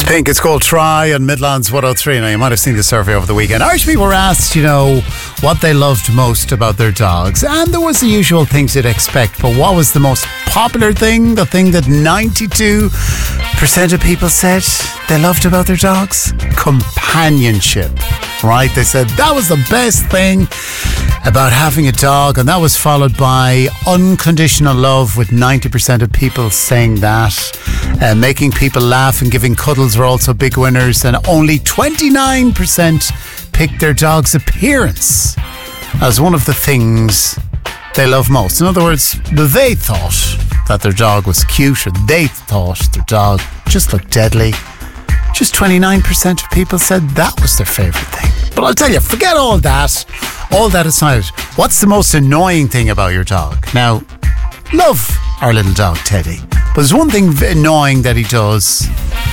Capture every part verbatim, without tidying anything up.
Pink, it's called Try on Midlands one oh three. Now, you might have seen the survey over the weekend. Irish people were asked, you know, what they loved most about their dogs. And there was the usual things you'd expect. But what was the most popular thing? The thing that ninety-two percent of people said they loved about their dogs? Companionship. Right? They said that was the best thing about having a dog, and that was followed by unconditional love, with ninety percent of people saying that. Uh, making people laugh and giving cuddles were also big winners, and only twenty-nine percent picked their dog's appearance as one of the things they love most. In other words, they thought that their dog was cute, or they thought their dog just looked deadly. Just twenty-nine percent of people said that was their favourite thing. But I'll tell you, forget all that. All that aside, what's the most annoying thing about your dog? Now, love our little dog Teddy, but there's one thing annoying that he does.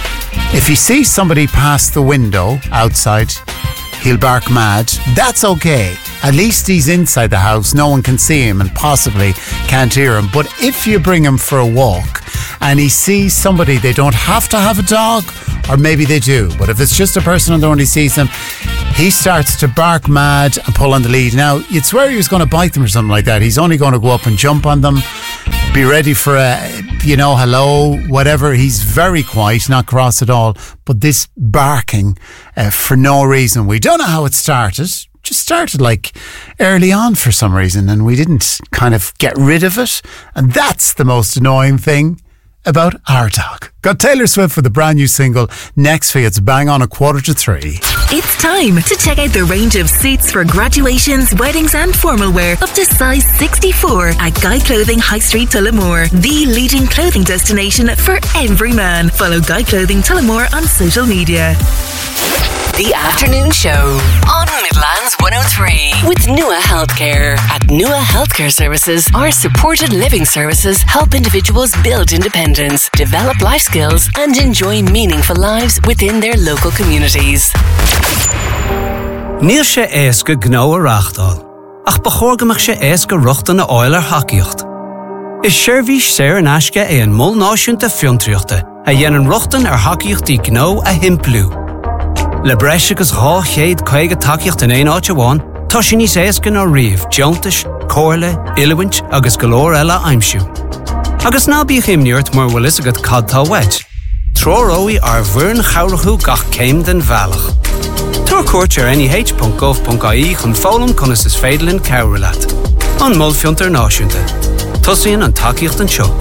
If he sees somebody pass the window outside, he'll bark mad. That's okay. At least he's inside the house. No one can see him and possibly can't hear him. But if you bring him for a walk and he sees somebody, they don't have to have a dog, or maybe they do, but if it's just a person on their own, he sees them, he starts to bark mad and pull on the lead. Now, you'd swear he was going to bite them or something like that. He's only going to go up and jump on them, be ready for a, you know, hello, whatever. He's very quiet, not cross at all. But this barking uh, for no reason, we don't know how it started. Just started like early on for some reason, and we didn't kind of get rid of it. And that's the most annoying thing about our dog. Got Taylor Swift with a brand new single next for you. It's bang on a quarter to three. It's time to check out the range of suits for graduations, weddings and formal wear up to size sixty-four at Guy Clothing High Street Tullamore, the leading clothing destination for every man. Follow Guy Clothing Tullamore on social media. The Afternoon Show on Midlands one oh three with N U A Healthcare. At N U A Healthcare Services, our supported living services help individuals build independence, develop life skills and enjoy meaningful lives within their local communities. Níl sé éasca gnó a rachtáil, ach bachorgamach sé éasca ruchta na oiler haciucht. Is seirbhís sér an aisce é an mol náisiúnta fiontriachta a dhéanann ruchtan ar haciuchtaí gnó a himplú. Le breis agus dhá chéad caige takeíocht in éon áit amháin, tá sin níos éasca ná riamh, deontais, cóirle, ilúint agus go leor eile aimsiú. Agus ná bíodh imniúirt mar bhfuil is agad cadtá wed. Tróróí ar bhuireann chomhrathú gach céim den bhealach. Tuair cuairt ar n h dot gov dot I E chun fólam conas is féidirlinn cabhralat. An mol fiontar náisiúnta. Tosaíonn an takeíocht an seo.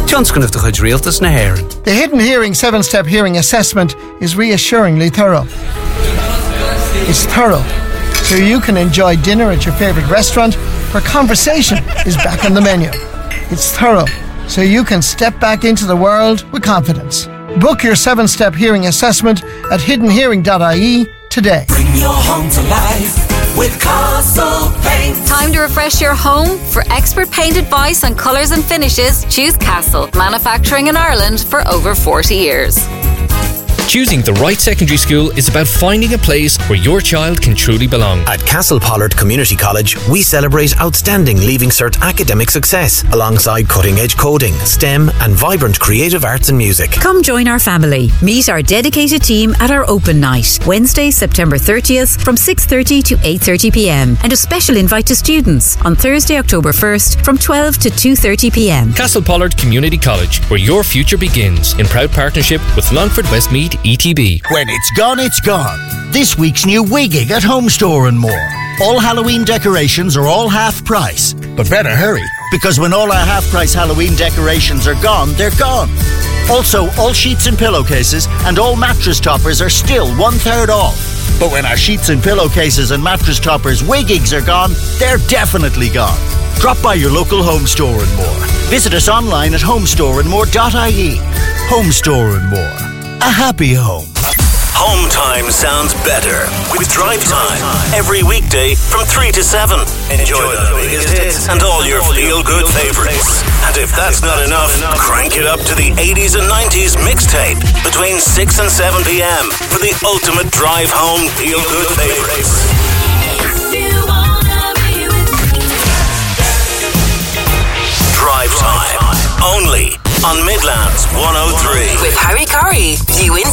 The Hidden Hearing seven-step hearing assessment is reassuringly thorough. It's thorough, so you can enjoy dinner at your favourite restaurant where conversation is back on the menu. It's thorough, so you can step back into the world with confidence. Book your seven-step hearing assessment at hidden hearing dot I E today. Bring your home to life with Castle Paint. Time to refresh your home? For expert paint advice on colours and finishes, choose Castle, manufacturing in Ireland for over forty years. Choosing the right secondary school is about finding a place where your child can truly belong. At Castle Pollard Community College, we celebrate outstanding Leaving Cert academic success alongside cutting-edge coding, STEM and vibrant creative arts and music. Come join our family. Meet our dedicated team at our open night, Wednesday, September thirtieth from six thirty to eight thirty p m, and a special invite to students on Thursday, October first from twelve to two thirty p m. Castle Pollard Community College, where your future begins, in proud partnership with Longford Westmead E T B. When it's gone, it's gone. This week's new Wigging at Home Store and more. All Halloween decorations are all half price. But better hurry, because when all our half price Halloween decorations are gone, they're gone. Also, all sheets and pillowcases and all mattress toppers are still one third off. But when our sheets and pillowcases and mattress toppers Wiggings are gone, they're definitely gone. Drop by your local Home Store and More. Visit us online at home store and more dot I E. Home Store and More. A happy home. Home time sounds better with Drive Time. Every weekday from three to seven. Enjoy the biggest hits and all your feel-good favourites. And if that's not enough, crank it up to the eighties and nineties mixtape between six and seven p m for the ultimate drive home feel-good favourites. Drive Time. Only on Midlands one oh three. With Harry Curry, view in